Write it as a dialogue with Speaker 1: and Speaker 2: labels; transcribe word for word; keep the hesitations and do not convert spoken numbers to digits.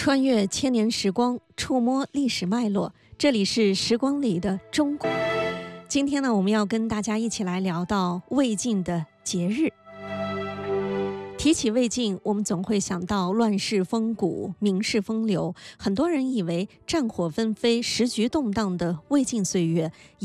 Speaker 1: 穿越千年时光，触摸历史脉络，这里是时光里的中国。今天呢，我们要跟大家一起来聊到魏晋的节日。提起魏晋，我们总会想到乱世风谷、名士风流。很多人以为战火纷飞、时局动荡的魏晋岁月